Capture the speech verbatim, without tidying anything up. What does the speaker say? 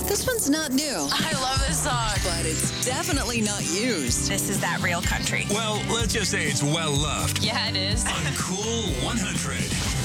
This one's not new, I love this song. but it's definitely not used. This is that real country. Well, let's just say it's well loved Yeah, it is. on Cool one hundred.